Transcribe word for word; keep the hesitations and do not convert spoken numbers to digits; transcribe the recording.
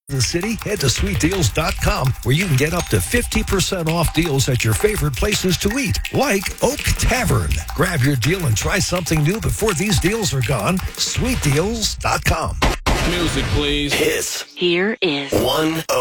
the city, head to sweet deals dot com where you can get up to fifty percent off deals at your favorite places to eat, like Oak Tavern. Grab your deal and try something new before these deals are gone. sweet deals dot com. Music, please. Hits. Here is one